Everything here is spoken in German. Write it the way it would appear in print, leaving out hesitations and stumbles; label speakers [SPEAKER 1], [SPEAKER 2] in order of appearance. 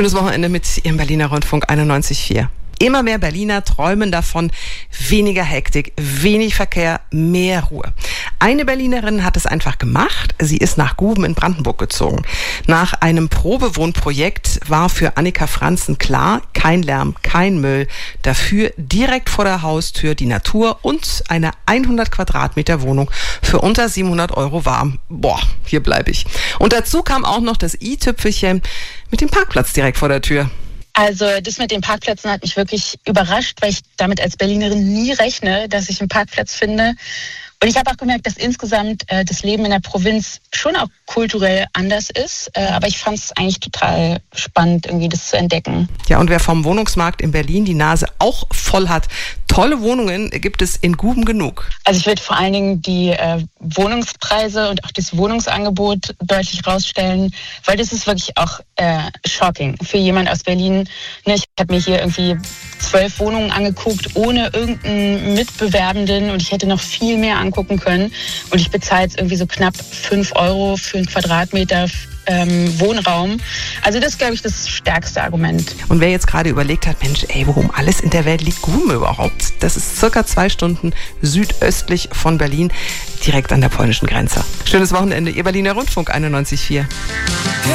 [SPEAKER 1] Schönes Wochenende mit Ihrem Berliner Rundfunk 91.4. Immer mehr Berliner träumen davon, weniger Hektik, wenig Verkehr, mehr Ruhe. Eine Berlinerin hat es einfach gemacht. Sie ist nach Guben in Brandenburg gezogen. Nach einem Probewohnprojekt war für Annika Franzen klar, kein Lärm, kein Müll. Dafür direkt vor der Haustür die Natur und eine 100 Quadratmeter Wohnung für unter 700 € warm. Boah, hier bleibe ich. Und dazu kam auch noch das i-Tüpfelchen mit dem Parkplatz direkt vor der Tür.
[SPEAKER 2] Also das mit den Parkplätzen hat mich wirklich überrascht, weil ich damit als Berlinerin nie rechne, dass ich einen Parkplatz finde. Und ich habe auch gemerkt, dass insgesamt das Leben in der Provinz schon auch kulturell anders ist. Aber ich fand es eigentlich total spannend, irgendwie das zu entdecken.
[SPEAKER 1] Ja, und wer vom Wohnungsmarkt in Berlin die Nase auch voll hat, tolle Wohnungen gibt es in Guben genug.
[SPEAKER 2] Also ich würde vor allen Dingen die Wohnungspreise und auch das Wohnungsangebot deutlich rausstellen, weil das ist wirklich auch shocking für jemand aus Berlin. Ich habe mir hier irgendwie 12 Wohnungen angeguckt, ohne irgendeinen Mitbewerbenden, und ich hätte noch viel mehr angucken können. Und ich bezahle jetzt irgendwie so knapp 5 € für einen Quadratmeter Wohnraum. Also das ist, glaube ich, das stärkste Argument.
[SPEAKER 1] Und wer jetzt gerade überlegt hat, Mensch, wo um alles in der Welt liegt Guben überhaupt? Das ist circa 2 Stunden südöstlich von Berlin, direkt an der polnischen Grenze. Schönes Wochenende, Ihr Berliner Rundfunk 91.4.